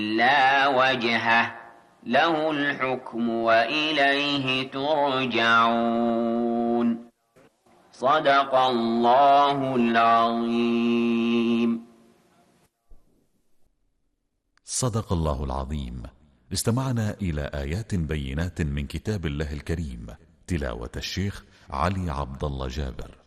إلا وجهه له الحكم وإليه ترجعون. صدق الله العظيم. صدق الله العظيم. استمعنا إلى آيات بينات من كتاب الله الكريم، تلاوة الشيخ علي عبد الله جابر.